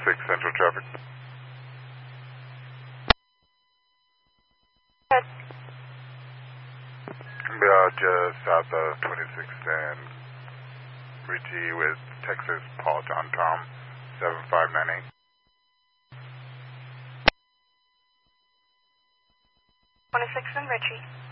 26 Central traffic. Good. Just south of 26th and Ritchie with Texas Paul John Tom 7598. 26th and Ritchie.